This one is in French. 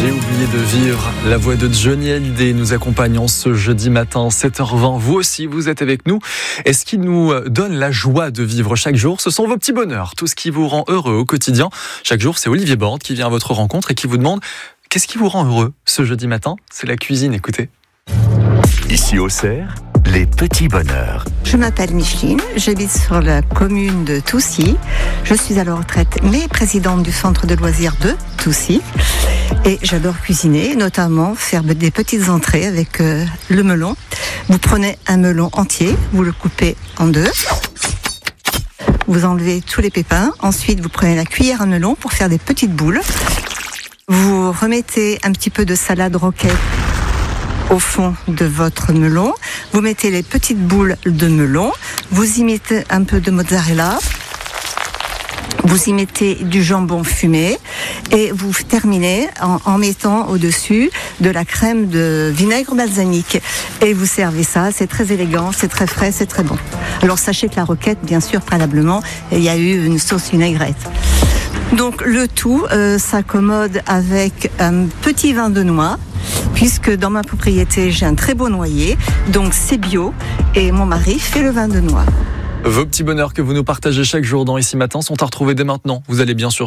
J'ai oublié de vivre. La voix de Johnny Hallyday nous accompagne en ce jeudi matin, 7h20. Vous aussi, vous êtes avec nous. Et ce qui nous donne la joie de vivre chaque jour, ce sont vos petits bonheurs. Tout ce qui vous rend heureux au quotidien. Chaque jour, c'est Olivier Borde qui vient à votre rencontre et qui vous demande qu'est-ce qui vous rend heureux ce jeudi matin. C'est la cuisine, écoutez. Ici au Cerf, les petits bonheurs. Je m'appelle Micheline, j'habite sur la commune de Toussy. Je suis à la retraite, mais présidente du centre de loisirs de Toussy. Et j'adore cuisiner, notamment faire des petites entrées avec le melon. Vous prenez un melon entier, vous le coupez en deux. Vous enlevez tous les pépins. Ensuite, vous prenez la cuillère à melon pour faire des petites boules. Vous remettez un petit peu de salade roquette au fond de votre melon. Vous mettez les petites boules de melon. Vous y mettez un peu de mozzarella. Vous y mettez du jambon fumé et vous terminez en mettant au-dessus de la crème de vinaigre balsamique. Et vous servez ça, c'est très élégant, c'est très frais, c'est très bon. Alors sachez que la roquette, bien sûr, préalablement, il y a eu une sauce vinaigrette. Donc le tout s'accommode avec un petit vin de noix, puisque dans ma propriété, j'ai un très beau noyer, donc c'est bio, et mon mari fait le vin de noix. Vos petits bonheurs que vous nous partagez chaque jour dans Ici Matin sont à retrouver dès maintenant. Vous allez bien sûr